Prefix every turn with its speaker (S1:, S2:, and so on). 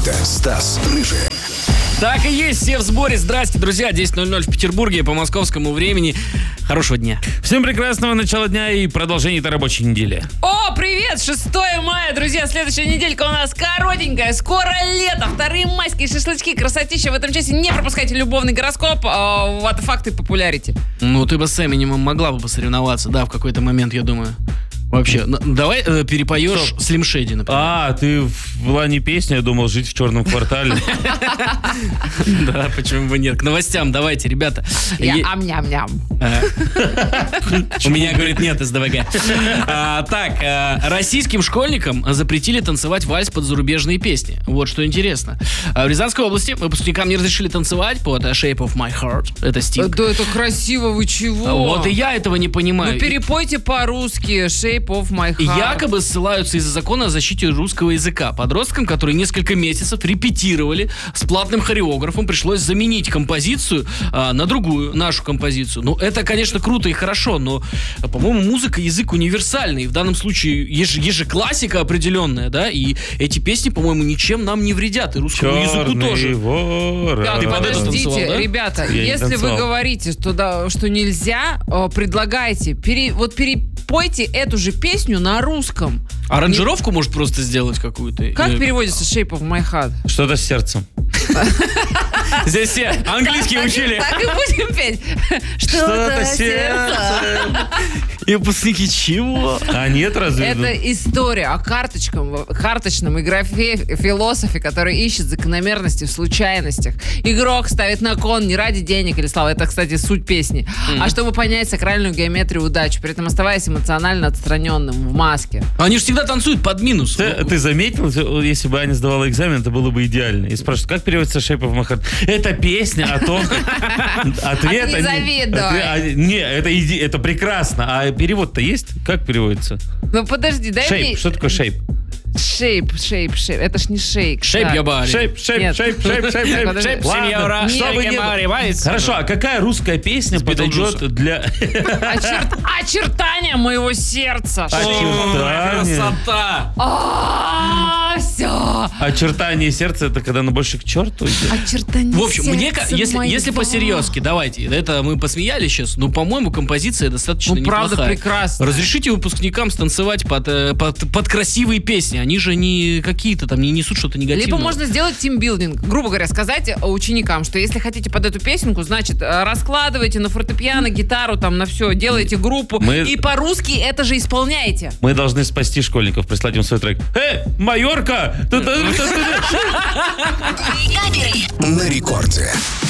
S1: Никита, Стас, Рыжий.
S2: Так и есть, все в сборе. Здрасте, друзья. 10:00 в Петербурге по московскому времени. Хорошего дня.
S3: Всем прекрасного начала дня и продолжения этой рабочей недели.
S4: О, привет! 6 мая, друзья. Следующая неделька у нас коротенькая. Скоро лето. Вторые майские шашлычки. Красотища. В этом часе не пропускайте любовный гороскоп. Вот факты популярити.
S2: Ну, ты бы с Эминемом могла бы посоревноваться, да, в какой-то момент, я думаю. Вообще, давай перепоешь Slim Shady, например.
S3: А, ты была не песня, я думал, жить в черном квартале.
S2: Да, почему бы нет. К новостям давайте, ребята.
S4: Я ам-ням-ням.
S2: У меня, говорит, нет СДВГ. Так, российским школьникам запретили танцевать вальс под зарубежные песни. Вот что интересно. В Рязанской области выпускникам не разрешили танцевать под Shape of My Heart. Это Стинг.
S4: Да это красиво, вы чего?
S2: Вот и я этого не понимаю.
S4: Ну перепойте по-русски Shape of My Heart.
S2: Якобы ссылаются из-за закона о защите русского языка. Подросткам, которые несколько месяцев репетировали с платным хореографом, пришлось заменить композицию на другую, нашу композицию. Ну, это, конечно, круто и хорошо, но, по-моему, музыка — язык универсальный. В данном случае есть же классика определенная, да, и эти песни, по-моему, ничем нам не вредят, и русскому языку тоже.
S4: Так,
S2: Ты под это
S4: подождите,
S2: танцевал, да?
S4: ребята,
S3: Я не
S4: если вы
S3: танцевал.
S4: говорите, что нельзя, предлагайте, перепойте эту же песню на русском.
S2: Аранжировку, может, просто сделать какую-то?
S4: Как переводится Shape of My Heart?
S3: Что-то с сердцем.
S2: Здесь все английский учили.
S4: Так и будем петь.
S3: Что-то сердце.
S2: И выпускники чего?
S3: А нет, разве?
S4: Это история о карточном игре философе, который ищет закономерности в случайностях. Игрок ставит на кон не ради денег или славы, это, кстати, суть песни, а чтобы понять сакральную геометрию удачи, при этом оставаясь эмоционально отстраненным в маске.
S2: Они же всегда танцуют под минус.
S3: Ты заметил, если бы Аня сдавала экзамен, это было бы идеально. И спрашивают, как переводится Shape of My Heart? Это песня о том... Ответ...
S4: не завидуй.
S3: Не, это прекрасно. А перевод-то есть? Как переводится?
S4: Ну подожди, дай мне...
S3: Shape. Что такое shape?
S4: Shape. Это ж не шейк.
S2: Шейп
S4: Так.
S2: я барь.
S3: Shape.
S4: Подожди.
S2: Shape,
S3: Ладно,
S2: сеньора.
S3: чтобы не было. Хорошо, а какая русская песня
S2: Битлджуса.
S3: подойдет для...
S4: Очертания моего сердца.
S2: Красота.
S4: Все.
S3: Очертание сердца — это когда оно больше к черту идет?
S4: Очертания
S2: В общем,
S4: сердца
S2: если
S4: моего.
S2: по-серьезки, давайте, это мы посмеялись сейчас, но, по-моему, композиция достаточно
S4: Ну, правда,
S2: неплохая.
S4: прекрасно.
S2: Разрешите выпускникам станцевать под красивые песни. Они же не какие-то там, не несут что-то негативное.
S4: Либо можно сделать тимбилдинг. Грубо говоря, сказать ученикам, что если хотите под эту песенку, значит, раскладывайте на фортепиано, гитару, там, на все, делайте группу. И по-русски это же исполняете.
S3: Мы должны спасти школьников, прислать им свой трек. Майорка!
S1: На рекорде.